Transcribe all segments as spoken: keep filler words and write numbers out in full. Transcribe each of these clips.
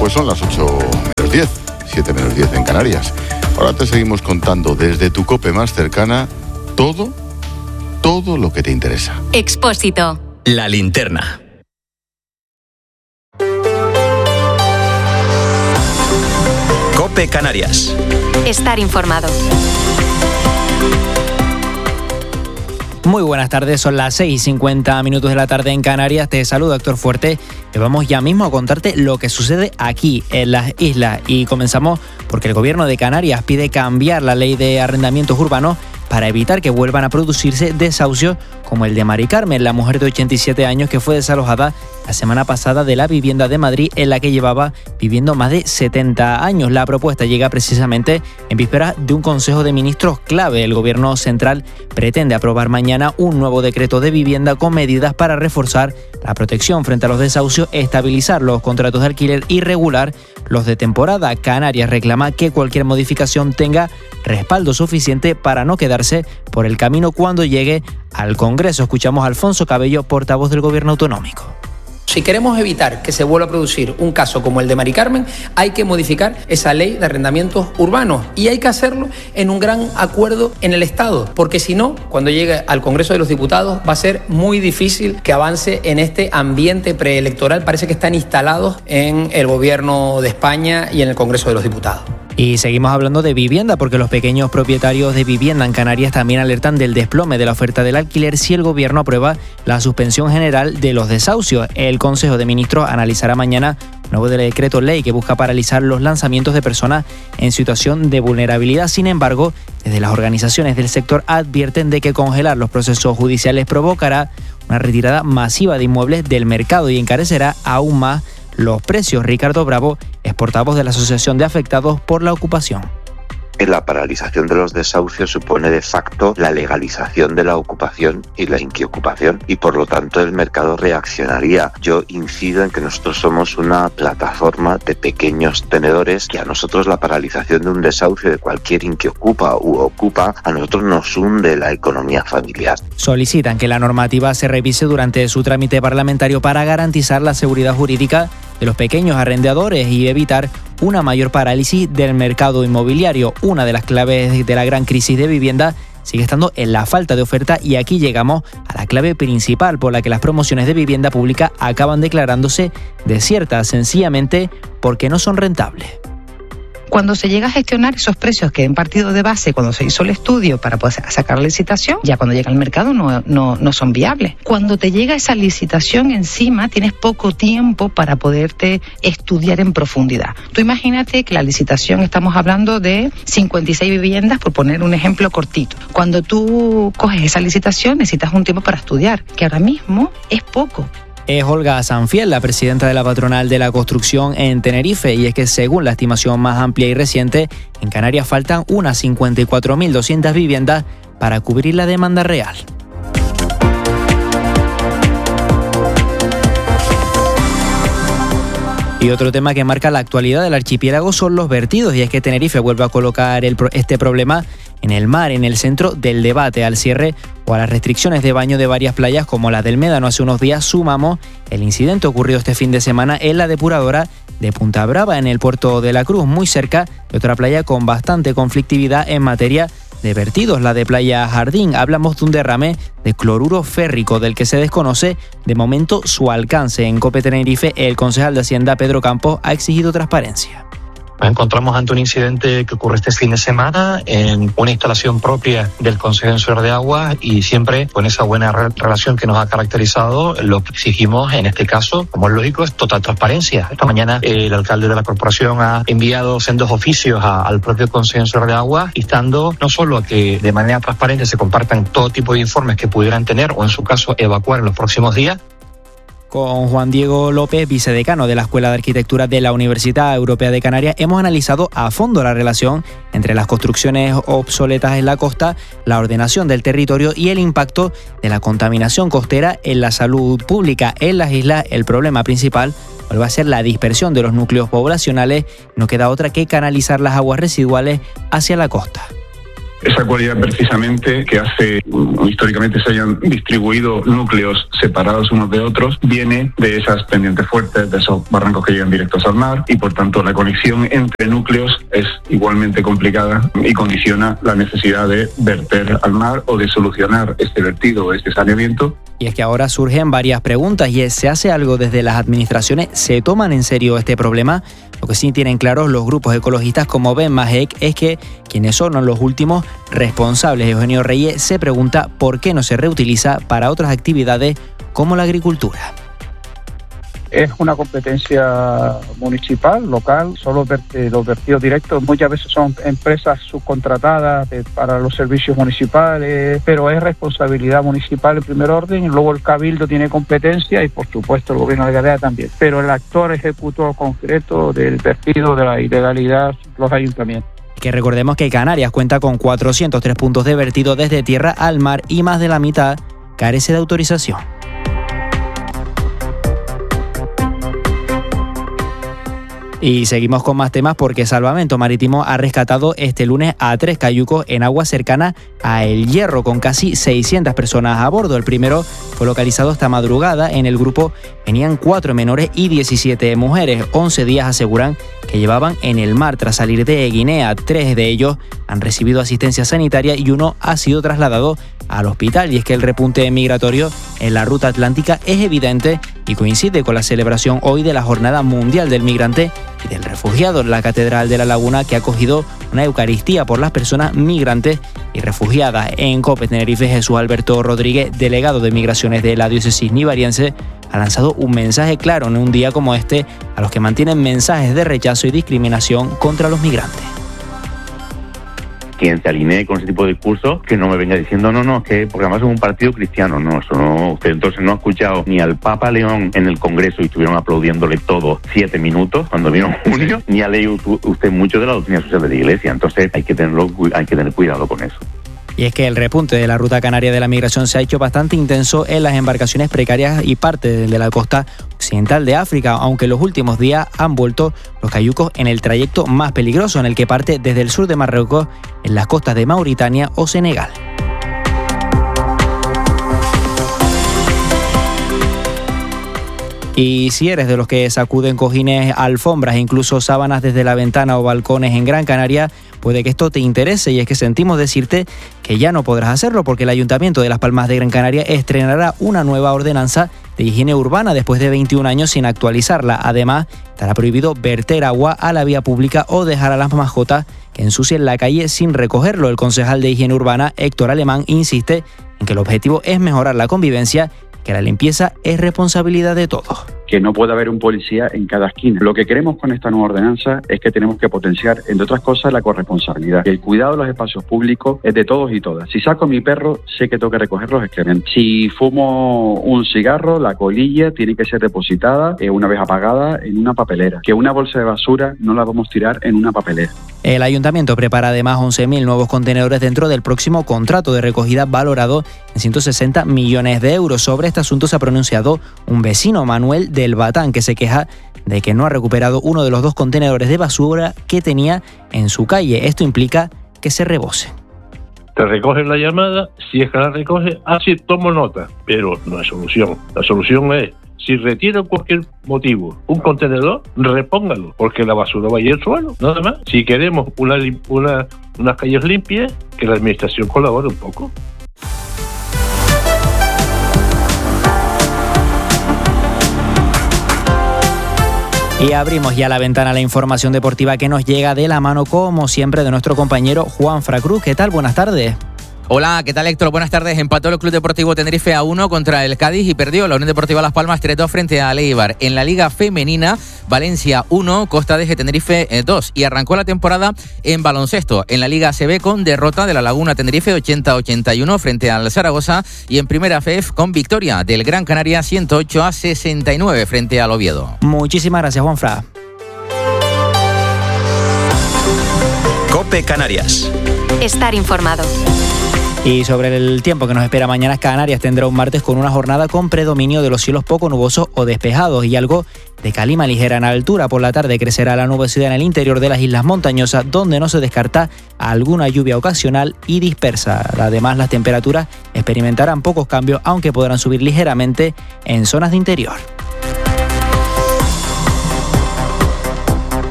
Pues son las ocho menos diez, siete menos diez en Canarias. Ahora te seguimos contando desde tu COPE más cercana todo, todo lo que te interesa. Expósito. La linterna. COPE Canarias. Estar informado. Muy buenas tardes, son las seis y cincuenta minutos de la tarde en Canarias. Te saluda Héctor Fuerte. Y vamos ya mismo a contarte lo que sucede aquí en las islas. Y comenzamos porque el gobierno de Canarias pide cambiar la ley de arrendamientos urbanos para evitar que vuelvan a producirse desahucios como el de Mari Carmen, la mujer de ochenta y siete años que fue desalojada la semana pasada de la vivienda de Madrid en la que llevaba viviendo más de setenta años. La propuesta llega precisamente en vísperas de un Consejo de Ministros clave. El Gobierno central pretende aprobar mañana un nuevo decreto de vivienda con medidas para reforzar la protección frente a los desahucios, estabilizar los contratos de alquiler y regular los de temporada. Canarias reclama que cualquier modificación tenga respaldo suficiente para no quedarse por el camino cuando llegue al Congreso. Escuchamos a Alfonso Cabello, portavoz del Gobierno autonómico. Si queremos evitar que se vuelva a producir un caso como el de Mari Carmen, hay que modificar esa ley de arrendamientos urbanos y hay que hacerlo en un gran acuerdo en el Estado, porque si no, cuando llegue al Congreso de los Diputados va a ser muy difícil que avance en este ambiente preelectoral. Parece que están instalados en el Gobierno de España y en el Congreso de los Diputados. Y seguimos hablando de vivienda porque los pequeños propietarios de vivienda en Canarias también alertan del desplome de la oferta del alquiler si el gobierno aprueba la suspensión general de los desahucios. El Consejo de Ministros analizará mañana un nuevo decreto ley que busca paralizar los lanzamientos de personas en situación de vulnerabilidad. Sin embargo, desde las organizaciones del sector advierten de que congelar los procesos judiciales provocará una retirada masiva de inmuebles del mercado y encarecerá aún más los precios. Ricardo Bravo es portavoz de la Asociación de Afectados por la Ocupación. La paralización de los desahucios supone de facto la legalización de la ocupación y la inquiocupación y por lo tanto el mercado reaccionaría. Yo incido en que nosotros somos una plataforma de pequeños tenedores que a nosotros la paralización de un desahucio de cualquier inquiocupa u ocupa a nosotros nos hunde la economía familiar. Solicitan que la normativa se revise durante su trámite parlamentario para garantizar la seguridad jurídica de los pequeños arrendadores y evitar una mayor parálisis del mercado inmobiliario. Una de las claves de la gran crisis de vivienda sigue estando en la falta de oferta y aquí llegamos a la clave principal por la que las promociones de vivienda pública acaban declarándose desiertas, sencillamente porque no son rentables. Cuando se llega a gestionar esos precios que en partido de base, cuando se hizo el estudio para poder sacar la licitación, ya cuando llega al mercado no, no, no son viables. Cuando te llega esa licitación encima, tienes poco tiempo para poderte estudiar en profundidad. Tú imagínate que la licitación, estamos hablando de cincuenta y seis viviendas, por poner un ejemplo cortito. Cuando tú coges esa licitación, necesitas un tiempo para estudiar, que ahora mismo es poco. Es Olga Sanfiel, la presidenta de la patronal de la construcción en Tenerife, y es que según la estimación más amplia y reciente, en Canarias faltan unas cincuenta y cuatro mil doscientas viviendas para cubrir la demanda real. Y otro tema que marca la actualidad del archipiélago son los vertidos, y es que Tenerife vuelve a colocar el, este problema en el mar, en el centro del debate. Al cierre o a las restricciones de baño de varias playas como la del Médano hace unos días, sumamos el incidente ocurrido este fin de semana en la depuradora de Punta Brava, en el puerto de la Cruz, muy cerca de otra playa con bastante conflictividad en materia de vertidos, la de Playa Jardín. Hablamos de un derrame de cloruro férrico del que se desconoce de momento su alcance. En COPE Tenerife, el concejal de Hacienda, Pedro Campos, ha exigido transparencia. Nos encontramos ante un incidente que ocurre este fin de semana en una instalación propia del Consejo Insular de Aguas y siempre con esa buena re- relación que nos ha caracterizado, lo que exigimos en este caso, como es lógico, es total transparencia. Esta mañana eh, el alcalde de la corporación ha enviado sendos oficios a, al propio Consejo Insular de Aguas, instando no solo a que de manera transparente se compartan todo tipo de informes que pudieran tener o en su caso evacuar en los próximos días. Con Juan Diego López, vicedecano de la Escuela de Arquitectura de la Universidad Europea de Canarias, hemos analizado a fondo la relación entre las construcciones obsoletas en la costa, la ordenación del territorio y el impacto de la contaminación costera en la salud pública. En las islas, el problema principal vuelve a ser la dispersión de los núcleos poblacionales. No queda otra que canalizar las aguas residuales hacia la costa. Esa cualidad precisamente que hace históricamente se hayan distribuido núcleos separados unos de otros viene de esas pendientes fuertes, de esos barrancos que llegan directos al mar, y por tanto la conexión entre núcleos es igualmente complicada y condiciona la necesidad de verter al mar o de solucionar este vertido o este saneamiento. Y es que ahora surgen varias preguntas y es, ¿se hace algo desde las administraciones? ¿Se toman en serio este problema? Lo que sí tienen claros los grupos ecologistas como Ben Majek es que quienes son los últimos responsables. Eugenio Reyes se pregunta por qué no se reutiliza para otras actividades como la agricultura. Es una competencia municipal, local, solo los vertidos directos muchas veces son empresas subcontratadas de, para los servicios municipales, pero es responsabilidad municipal en primer orden, y luego el Cabildo tiene competencia y por supuesto el Gobierno de Canarias también, pero el actor ejecutor concreto del vertido de la ilegalidad, los ayuntamientos. Que recordemos que Canarias cuenta con cuatrocientos tres puntos de vertido desde tierra al mar y más de la mitad carece de autorización. Y seguimos con más temas porque Salvamento Marítimo ha rescatado este lunes a tres cayucos en agua cercana a El Hierro con casi seiscientas personas a bordo. El primero fue localizado esta madrugada. En el grupo venían cuatro menores y diecisiete mujeres. once días aseguran que llevaban en el mar tras salir de Guinea. Tres de ellos han recibido asistencia sanitaria y uno ha sido trasladado al hospital. Y es que el repunte migratorio en la ruta atlántica es evidente y coincide con la celebración hoy de la Jornada Mundial del Migrante y del Refugiado en la Catedral de la Laguna, que ha acogido una Eucaristía por las personas migrantes y refugiadas. En COPE Tenerife, Jesús Alberto Rodríguez, delegado de Migraciones de la diócesis nivariense, ha lanzado un mensaje claro en un día como este a los que mantienen mensajes de rechazo y discriminación contra los migrantes. Quien se alinee con ese tipo de discursos, que no me venga diciendo no, no, es que porque además es un partido cristiano. No, eso no. Usted entonces no ha escuchado ni al Papa León en el Congreso y estuvieron aplaudiéndole todos siete minutos cuando vino en junio, ni ha leído usted mucho de la doctrina social de la Iglesia. Entonces hay que tenerlo, hay que tener cuidado con eso. Y es que el repunte de la ruta canaria de la migración se ha hecho bastante intenso en las embarcaciones precarias y parte de la costa occidental de África, aunque en los últimos días han vuelto los cayucos en el trayecto más peligroso, en el que parte desde el sur de Marruecos, en las costas de Mauritania o Senegal. Y si eres de los que sacuden cojines, alfombras e incluso sábanas desde la ventana o balcones en Gran Canaria, puede que esto te interese, y es que sentimos decirte que ya no podrás hacerlo porque el Ayuntamiento de Las Palmas de Gran Canaria estrenará una nueva ordenanza de higiene urbana después de veintiún años sin actualizarla. Además, estará prohibido verter agua a la vía pública o dejar a las mascotas que ensucien la calle sin recogerlo. El concejal de higiene urbana, Héctor Alemán, insiste en que el objetivo es mejorar la convivencia, que la limpieza es responsabilidad de todos. Que no puede haber un policía en cada esquina. Lo que queremos con esta nueva ordenanza es que tenemos que potenciar, entre otras cosas, la corresponsabilidad. El cuidado de los espacios públicos es de todos y todas. Si saco a mi perro, sé que tengo que recoger los excrementos. Si fumo un cigarro, la colilla tiene que ser depositada eh, una vez apagada en una papelera. Que una bolsa de basura no la vamos a tirar en una papelera. El Ayuntamiento prepara además once mil nuevos contenedores dentro del próximo contrato de recogida valorado en ciento sesenta millones de euros. Sobre este asunto se ha pronunciado un vecino, Manuel del Batán, que se queja de que no ha recuperado uno de los dos contenedores de basura que tenía en su calle. Esto implica que se rebose. Te recogen la llamada, si es que la recoges, así tomo nota, pero no hay solución. La solución es, si retira cualquier motivo un contenedor, repóngalo, porque la basura va a ir al suelo, nada más. Si queremos una, una, unas calles limpias, que la administración colabore un poco. Y abrimos ya la ventana a la información deportiva que nos llega de la mano, como siempre, de nuestro compañero Juan Fracruz. ¿Qué tal? Buenas tardes. Hola, ¿qué tal, Héctor? Buenas tardes. Empató el Club Deportivo Tenerife a uno contra el Cádiz y perdió la Unión Deportiva Las Palmas tres dos frente a Eibar. En la Liga Femenina, Valencia uno, Costa de Tenerife dos. Y arrancó la temporada en baloncesto. En la Liga A C B con derrota de la Laguna Tenerife ochenta a ochenta y uno frente al Zaragoza. Y en Primera F E F con victoria del Gran Canaria ciento ocho a sesenta y nueve frente al Oviedo. Muchísimas gracias, Juanfra. COPE Canarias. Estar informado. Y sobre el tiempo que nos espera mañana, Canarias tendrá un martes con una jornada con predominio de los cielos poco nubosos o despejados y algo de calima ligera en altura. Por la tarde crecerá la nubosidad en el interior de las islas montañosas, donde no se descarta alguna lluvia ocasional y dispersa. Además, las temperaturas experimentarán pocos cambios, aunque podrán subir ligeramente en zonas de interior.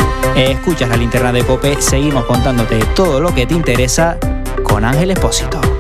Escuchas la linterna de COPE, seguimos contándote todo lo que te interesa con Ángel Expósito.